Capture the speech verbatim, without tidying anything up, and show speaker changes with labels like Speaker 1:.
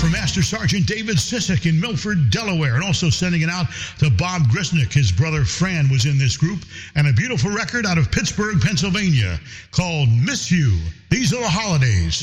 Speaker 1: for Master Sergeant David Sissick in Milford, Delaware, and also sending it out to Bob Grisnick. His brother Fran was in this group, and a beautiful record out of Pittsburgh, Pennsylvania, called Miss You. These are the holidays.